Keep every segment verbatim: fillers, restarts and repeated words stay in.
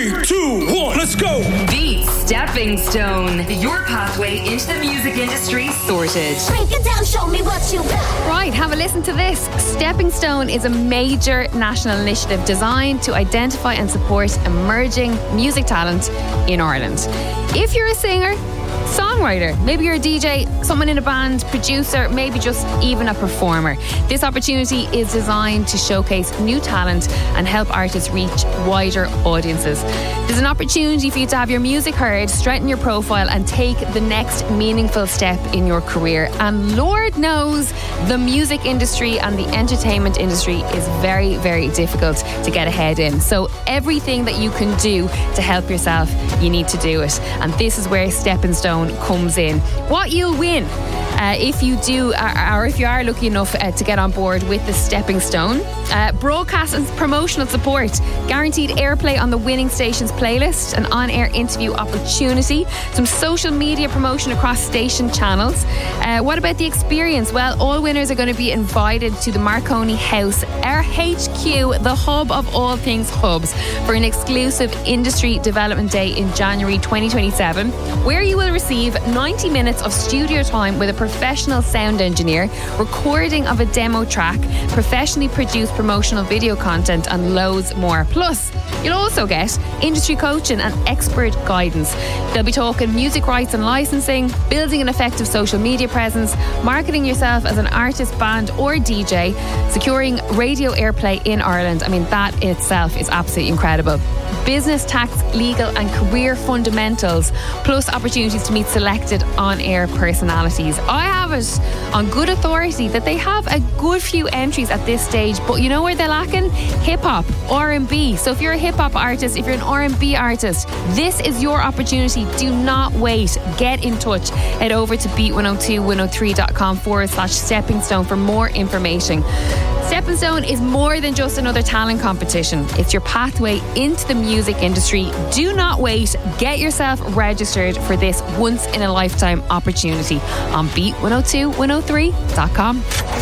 Three, two, one, let's go! Beat Stepping Stone. Your pathway into the music industry sorted. Break it down, show me what you got. Right, have a listen to this. Stepping Stone is a major national initiative designed to identify and support emerging music talent in Ireland. If you're a singer, songwriter, maybe you're a D J, someone in a band, producer, maybe just even a performer. This opportunity is designed to showcase new talent and help artists reach wider audiences. There's an opportunity for you to have your music heard, strengthen your profile and take the next meaningful step in your career. And Lord knows the music industry and the entertainment industry is very, very difficult to get ahead in. So everything that you can do to help yourself, you need to do it. And this is where Stepping Stone comes in. What you'll win uh, if you do, or, or if you are lucky enough uh, to get on board with the Stepping Stone, uh, broadcast and promotional support, guaranteed airplay on the winning station's playlist, an on-air interview opportunity, some social media promotion across station channels. Uh, what about the experience? Well, all winners are going to be invited to the Marconi House, our H Q, the hub of all things hubs, for an exclusive industry development day in January twenty twenty-seven, where you will receive ninety minutes of studio time with a professional sound engineer, recording of a demo track, professionally produced promotional video content and loads more. Plus, you'll also get industry coaching and expert guidance. They'll be talking music rights and licensing, building an effective social media presence, marketing yourself as an artist, band or D J, securing radio airplay in Ireland. I mean, that in itself is absolutely incredible. Business, tax, legal and career fundamentals, plus opportunities to meet selected on-air personalities. I have it on good authority that they have a good few entries at this stage, but you know where they're lacking? Hip-hop, R and B. So if you're a hip-hop artist, if you're an R and B artist, this is your opportunity. Do not wait. Get in touch. Head over to beat one oh two one oh three dot com forward slash stepping stone for more information. Stepping Stone is more than just another talent competition. It's your pathway into the music industry. Do not wait. Get yourself registered for this once in a lifetime opportunity on beat one oh two one oh three dot com.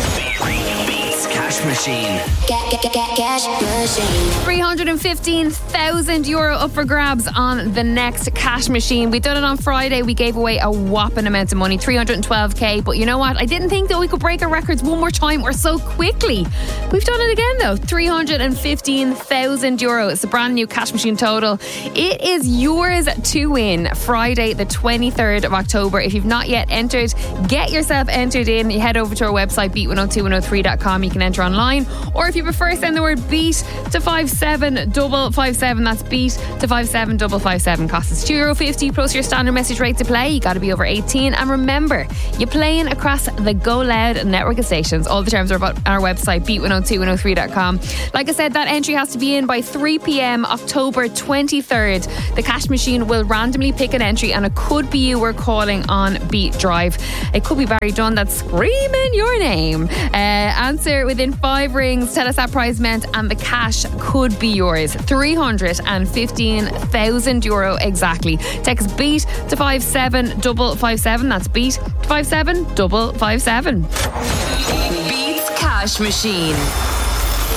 Beats Cash Machine. Get, get, get, get, cash machine. three hundred fifteen thousand euro up for grabs on the next Cash Machine. We done it on Friday. We gave away a whopping amount of money, three hundred twelve k. But you know what? I didn't think that we could break our records one more time or so quickly. We've done it again though. three hundred fifteen thousand euro. It's a brand new Cash Machine total. It is yours to win Friday the twenty-third of October. If you've not yet entered, get yourself entered in. You head over to our website beat one oh two one oh three dot com. You can enter online, or if you prefer, send the word beat to five seven five five seven. That's beat to five seven five five seven. Cost is two euro fifty plus your standard message rate to play. You got to be over eighteen, and remember, you're playing across the Go Loud network of stations. All the terms are about our website beat one oh two one oh three dot com. Like I said, that entry has to be in by three p.m. October twenty-third. The Cash Machine will randomly pick an entry, and it could be you we're calling on Beat Drive. It could be Barry Dunn that's screaming your name. Uh, answer within five rings, tell us that prize meant, and the cash could be yours. three hundred fifteen thousand euro exactly. Text beat to five seven five five seven. That's beat to five seven five five seven. Beats Cash Machine.